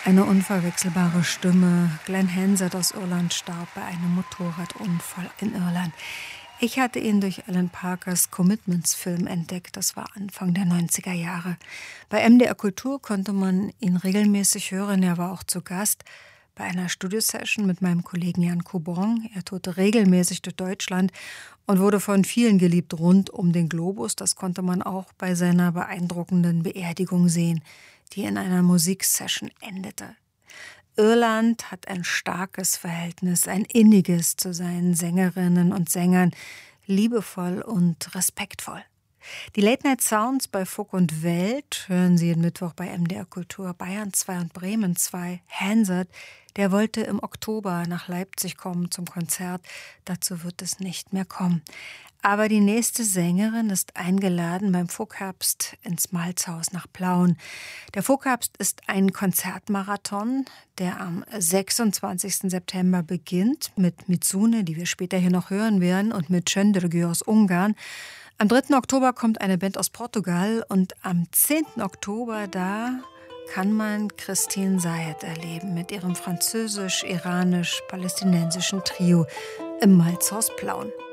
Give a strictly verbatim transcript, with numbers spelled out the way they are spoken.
Eine unverwechselbare Stimme. Glenn Hansard aus Irland starb bei einem Motorradunfall in Irland. Ich hatte ihn durch Alan Parkers Commitments-Film entdeckt. Das war Anfang der neunziger Jahre. Bei M D R Kultur konnte man ihn regelmäßig hören. Er war auch zu Gast bei einer Studiosession mit meinem Kollegen Jan Kubong. Er tourte regelmäßig durch Deutschland und wurde von vielen geliebt rund um den Globus. Das konnte man auch bei seiner beeindruckenden Beerdigung sehen, die in einer Musiksession endete. Irland hat ein starkes Verhältnis, ein inniges zu seinen Sängerinnen und Sängern, liebevoll und respektvoll. Die Late Night Sounds bei Funk und Welt hören Sie jeden Mittwoch bei M D R Kultur, Bayern zwei und Bremen zwei. Hansard, der wollte im Oktober nach Leipzig kommen zum Konzert. Dazu wird es nicht mehr kommen. Aber die nächste Sängerin ist eingeladen beim Funkherbst ins Malzhaus nach Plauen. Der Funkherbst ist ein Konzertmarathon, der am sechsundzwanzigsten September beginnt mit Mitsune, die wir später hier noch hören werden, und mit Csöndörgő aus Ungarn. Am dritten Oktober kommt eine Band aus Portugal und am zehnten Oktober, da kann man Christine Sayed erleben mit ihrem französisch-iranisch-palästinensischen Trio im Malzhaus Plauen.